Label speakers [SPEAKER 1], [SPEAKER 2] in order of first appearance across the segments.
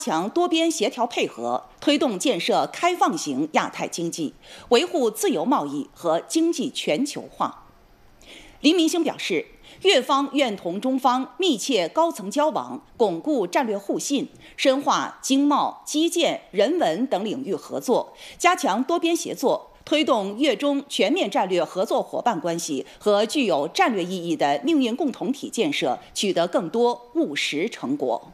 [SPEAKER 1] 强多边协调配合，推动建设开放型亚太经济，维护自由贸易和经济全球化。黎明星表示，越方愿同中方密切高层交往，巩固战略互信，深化经贸、基建、人文等领域合作，加强多边协作，推动越中全面战略合作伙伴关系和具有战略意义的命运共同体建设取得更多务实成果。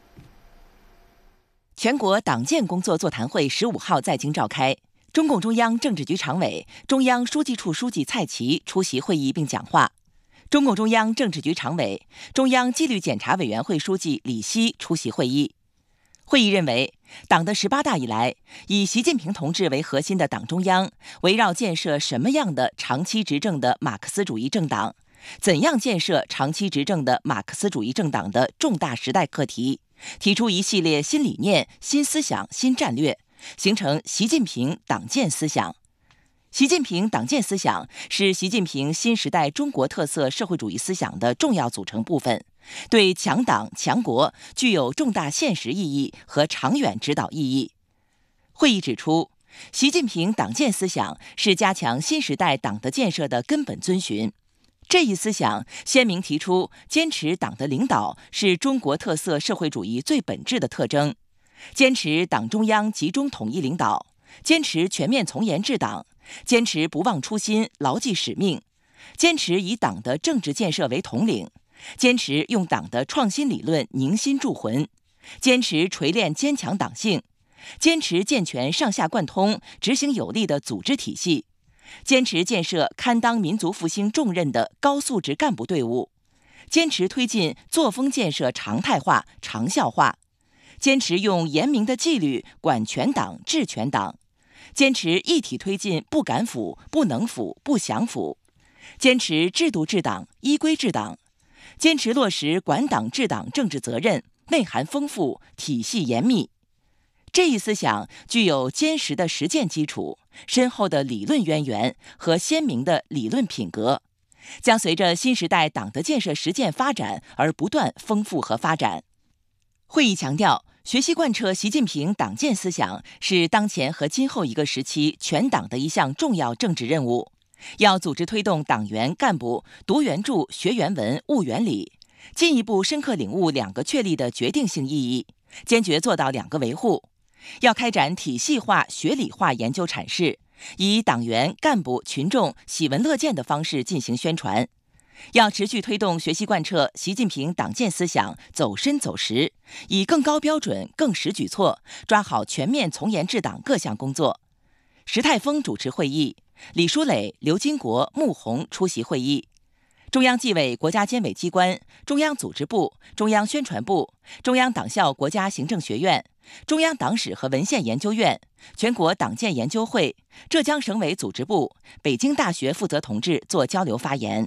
[SPEAKER 2] 全国党建工作座谈会15号在京召开，中共中央政治局常委、中央书记处书记蔡奇出席会议并讲话。中共中央政治局常委、中央纪律检查委员会书记李希出席会议。会议认为，党的18大以来，以习近平同志为核心的党中央，围绕建设什么样的长期执政的马克思主义政党，怎样建设长期执政的马克思主义政党的重大时代课题，提出一系列新理念、新思想、新战略，形成习近平党建思想。习近平党建思想是习近平新时代中国特色社会主义思想的重要组成部分，对强党强国具有重大现实意义和长远指导意义。会议指出，习近平党建思想是加强新时代党的建设的根本遵循。这一思想鲜明提出，坚持党的领导是中国特色社会主义最本质的特征，坚持党中央集中统一领导，坚持全面从严治党，坚持不忘初心、牢记使命，坚持以党的政治建设为统领，坚持用党的创新理论凝心铸魂，坚持锤炼坚强党性，坚持健全上下贯通、执行有力的组织体系，坚持建设堪当民族复兴重任的高素质干部队伍，坚持推进作风建设常态化、长效化，坚持用严明的纪律管全党、治全党，坚持一体推进不敢腐、不能腐、不想腐，坚持制度治党、依规治党，坚持落实管党治党政治责任，内涵丰富，体系严密。这一思想具有坚实的实践基础、深厚的理论渊源和鲜明的理论品格，将随着新时代党的建设实践发展而不断丰富和发展。会议强调，学习贯彻习近平党建思想是当前和今后一个时期全党的一项重要政治任务，要组织推动党员干部读原著、学原文、悟原理，进一步深刻领悟2个确立的决定性意义，坚决做到2个维护。要开展体系化、学理化研究阐释，以党员、干部、群众喜闻乐见的方式进行宣传。要持续推动学习贯彻习近平党建思想走深走实，以更高标准、更实举措抓好全面从严治党各项工作。石泰峰主持会议，李书磊、刘金国、穆虹出席会议。中央纪委国家监委机关、中央组织部、中央宣传部、中央党校国家行政学院、中央党史和文献研究院、全国党建研究会、浙江省委组织部、北京大学负责同志作交流发言。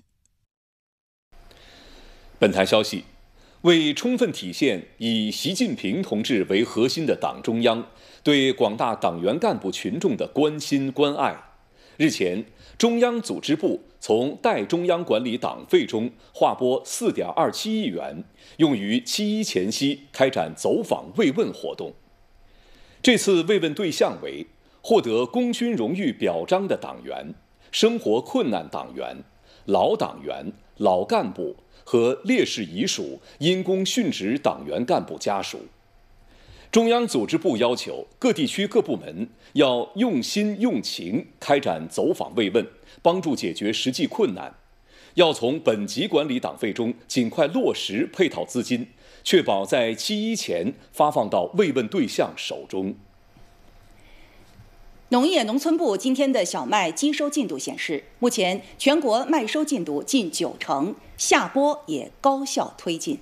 [SPEAKER 3] 本台消息，为充分体现以习近平同志为核心的党中央对广大党员干部群众的关心关爱，日前，中央组织部从代中央管理党费中划拨4.27亿元，用于7·1前夕开展走访慰问活动。这次慰问对象为获得功勋荣誉表彰的党员、生活困难党员、老党员、老干部和烈士遗属因公殉职党员干部家属。中央组织部要求各地区各部门要用心用情开展走访慰问，帮助解决实际困难，要从本级管理党费中尽快落实配套资金，确保在7·1前发放到慰问对象手中。
[SPEAKER 1] 农业农村部今天的小麦机收进度显示，目前全国麦收进度近90%，下播也高效推进。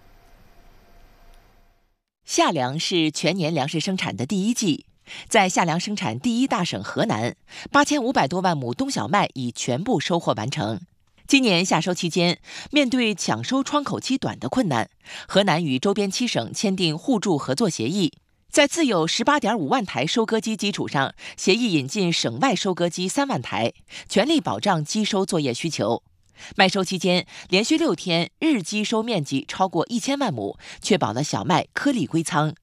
[SPEAKER 2] 夏粮是全年粮食生产的第1季，在夏粮生产第1大省河南，8500多万亩冬小麦已全部收获完成。今年夏收期间，面对抢收窗口期短的困难，河南与周边7省签订互助合作协议，在自有18.5万台收割机基础上，协议引进省外收割机3万台，全力保障机收作业需求。麦收期间，连续6天日机收面积超过1000万亩，确保了小麦颗粒归仓。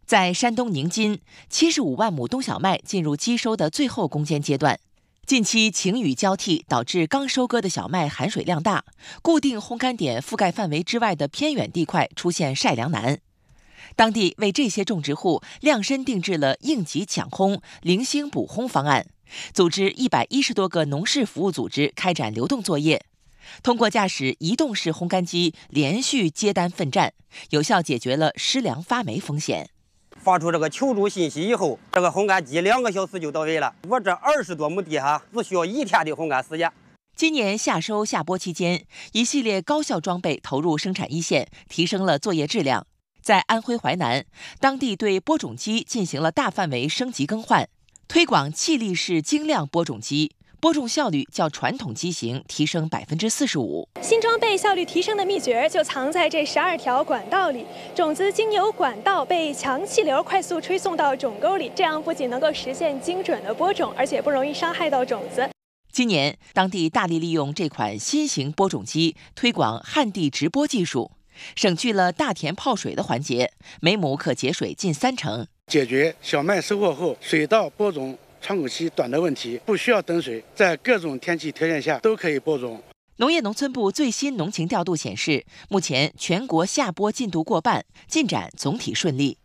[SPEAKER 2] 在山东宁津，75万亩冬小麦进入机收的最后攻坚阶段。近期晴雨交替，导致刚收割的小麦含水量大，固定烘干点覆盖范围之外的偏远地块出现晒粮难。当地为这些种植户量身定制了应急抢烘、零星补烘方案，组织110多个农事服务组织开展流动作业，通过驾驶移动式烘干机连续接单奋战，有效解决了失粮发霉风险。
[SPEAKER 4] 发出这个求助信息以后，这个烘干机2个小时就到位了。我这20多亩地哈，只需要1天的烘干时间。
[SPEAKER 2] 今年夏收夏播期间，一系列高效装备投入生产一线，提升了作业质量。在安徽淮南，当地对播种机进行了大范围升级更换，推广气力式精亮播种机，播种效率较传统机型提升45%。
[SPEAKER 5] 新装备效率提升的秘诀就藏在这12条管道里，种子经由管道被强气流快速吹送到种沟里，这样不仅能够实现精准的播种，而且不容易伤害到种子。
[SPEAKER 2] 今年，当地大力利用这款新型播种机推广旱地直播技术，省去了大田泡水的环节，每亩可节水近30%，
[SPEAKER 6] 解决小麦收获后水稻播种窗口期短的问题，不需要等水，在各种天气条件下都可以播种。
[SPEAKER 2] 农业农村部最新农情调度显示，目前全国夏播进度过半，进展总体顺利。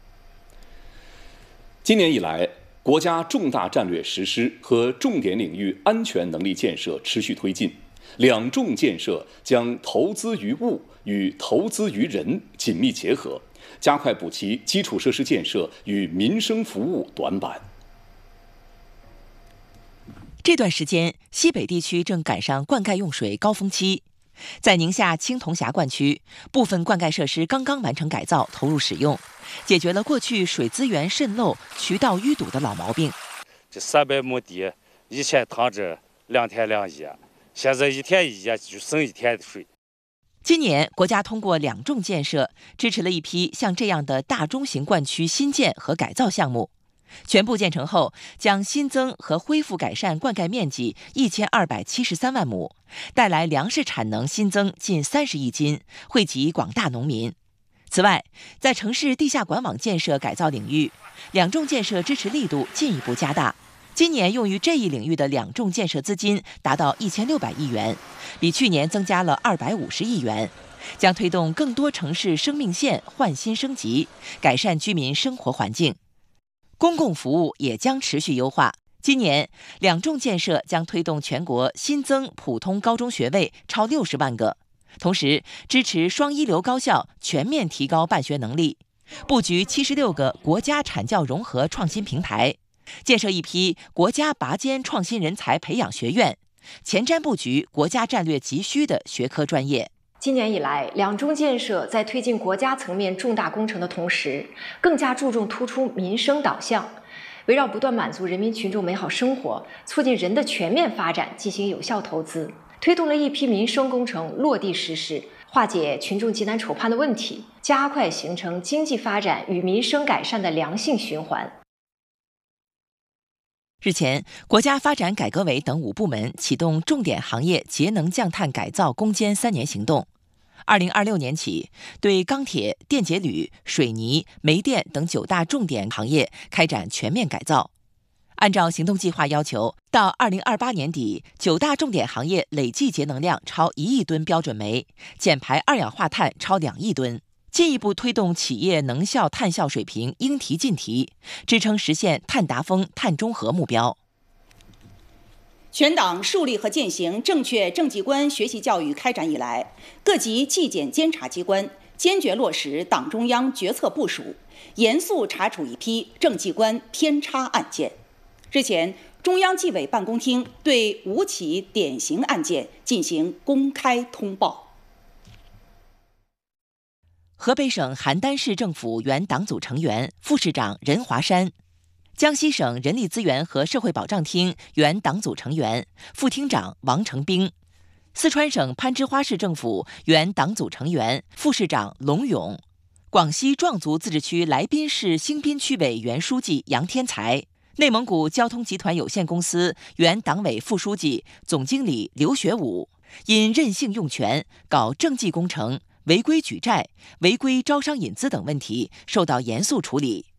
[SPEAKER 3] 今年以来，国家重大战略实施和重点领域安全能力建设持续推进，两重建设将投资于物与投资于人紧密结合，加快补齐基础设施建设与民生服务短板。
[SPEAKER 2] 这段时间，西北地区正赶上灌溉用水高峰期。在宁夏青铜峡灌区，部分灌溉设施刚刚完成改造，投入使用，解决了过去水资源渗漏、渠道淤堵的老毛病。
[SPEAKER 7] 这300亩地，以前躺着2天2夜，现在1天1夜就省1天的水。
[SPEAKER 2] 今年，国家通过两重建设，支持了一批像这样的大中型灌区新建和改造项目。全部建成后，将新增和恢复改善灌溉面积1273万亩，带来粮食产能新增近30亿斤，惠及广大农民。此外，在城市地下管网建设改造领域，两重建设支持力度进一步加大。今年用于这一领域的两重建设资金达到1600亿元，比去年增加了250亿元，将推动更多城市生命线换新升级，改善居民生活环境。公共服务也将持续优化。今年，两重建设将推动全国新增普通高中学位超60万个，同时支持双一流高校全面提高办学能力，布局76个国家产教融合创新平台，建设一批国家拔尖创新人才培养学院，前瞻布局国家战略急需的学科专业。
[SPEAKER 8] 今年以来，两重建设在推进国家层面重大工程的同时，更加注重突出民生导向，围绕不断满足人民群众美好生活、促进人的全面发展进行有效投资，推动了一批民生工程落地实施，化解群众急难愁盼的问题，加快形成经济发展与民生改善的良性循环。
[SPEAKER 2] 日前，国家发展改革委等5部门启动重点行业节能降碳改造攻坚3年行动。2026年起，对钢铁、电解铝、水泥、煤电等9大重点行业开展全面改造。按照行动计划要求，到2028年底，9大重点行业累计节能量超1亿吨标准煤，减排二氧化碳超2亿吨。进一步推动企业能效碳效水平应提尽提，支撑实现碳达峰、碳中和目标。
[SPEAKER 1] 全党树立和践行正确政绩观学习教育开展以来，各级纪检监察机关坚决落实党中央决策部署，严肃查处一批政绩观偏差案件。日前，中央纪委办公厅对5起典型案件进行公开通报。
[SPEAKER 2] 河北省邯郸市政府原党组成员、副市长任华山，江西省人力资源和社会保障厅原党组成员、副厅长王成兵，四川省攀枝花市政府原党组成员、副市长龙勇，广西壮族自治区来宾市兴宾区委原书记杨天才，内蒙古交通集团有限公司原党委副书记、总经理刘学武，因任性用权搞政绩工程， 违规举债、违规招商引资等问题受到严肃处理。